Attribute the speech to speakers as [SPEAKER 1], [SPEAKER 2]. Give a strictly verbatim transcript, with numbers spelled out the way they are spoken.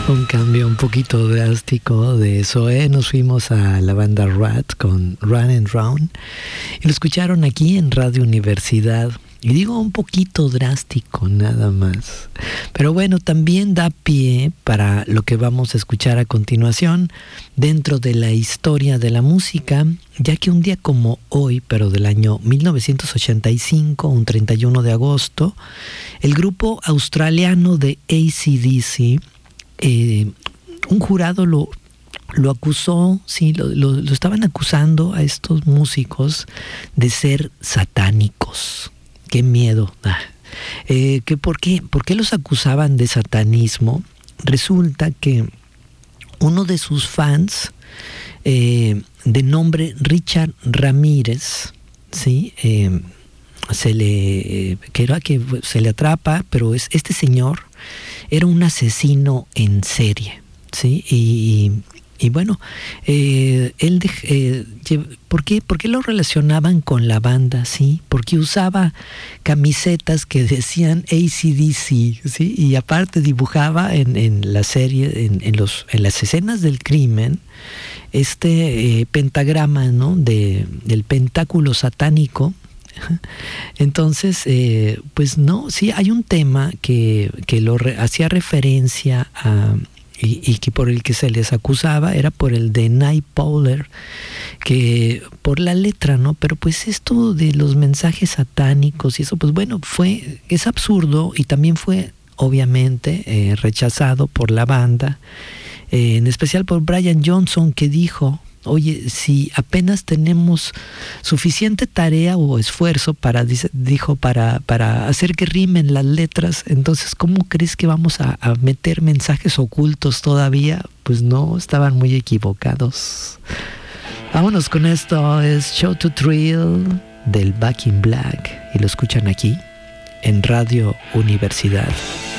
[SPEAKER 1] Un cambio un poquito drástico de Zoé. Nos fuimos a la banda Rat con Run and Round y lo escucharon aquí en Radio Universidad. Y digo un poquito drástico nada más, pero bueno, también da pie para lo que vamos a escuchar a continuación dentro de la historia de la música, ya que un día como hoy, pero del año mil novecientos ochenta y cinco, un treinta y uno de agosto, el grupo australiano de A C D C, eh, un jurado lo lo acusó, sí, lo, lo, lo estaban acusando a estos músicos de ser satánicos. Qué miedo. Ah. Eh, que por qué, ¿Por qué los acusaban de satanismo? Resulta que uno de sus fans, eh, de nombre Richard Ramírez, ¿sí? Eh, se le eh, que era que se le atrapa, pero es este señor era un asesino en serie, ¿sí? Y Y bueno, eh, él de, eh, ¿por qué, ¿por qué lo relacionaban con la banda? ¿Sí? Porque usaba camisetas que decían A C D C, ¿sí? Y aparte dibujaba en, en la serie, en, en, los, en las escenas del crimen, este eh, pentagrama, ¿no? De, del pentáculo satánico. Entonces, eh, pues no, sí, hay un tema que, que lo re, hacía referencia a... Y, y que por el que se les acusaba era por el de Nightcrawler, que por la letra, ¿no? Pero pues esto de los mensajes satánicos y eso, pues bueno, fue, es absurdo y también fue obviamente eh, rechazado por la banda, eh, en especial por Brian Johnson, que dijo: oye, si apenas tenemos suficiente tarea o esfuerzo para, dijo, para, para hacer que rimen las letras, entonces, ¿cómo crees que vamos a, a meter mensajes ocultos todavía? Pues no, estaban muy equivocados. Vámonos con esto, es Show to Thrill del Back in Black y lo escuchan aquí en Radio Universidad.